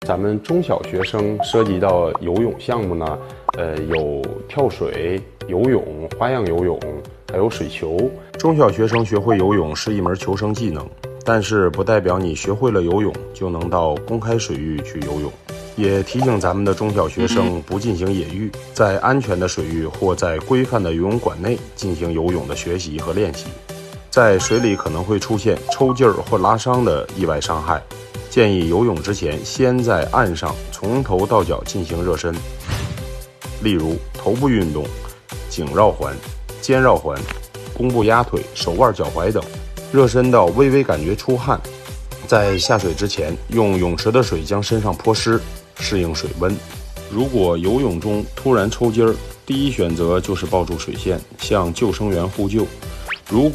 咱们中小学生涉及到游泳项目呢，有跳水、游泳、花样游泳，还有水球。 中小学生学会游泳是一门求生技能，但是不代表你学会了游泳就能到公开水域去游泳。也提醒咱们的中小学生不进行野浴，在安全的水域或在规范的游泳馆内进行游泳的学习和练习。在水里可能会出现抽筋儿或拉伤的意外伤害，建议游泳之前先在岸上从头到脚进行热身，例如头部运动、颈绕环、肩绕环、弓步压腿、手腕、脚踝等，热身到微微感觉出汗。在下水之前，用泳池的水将身上泼湿，适应水温。如果游泳中突然抽筋儿，第一选择就是抱住水线，向救生员呼救。如果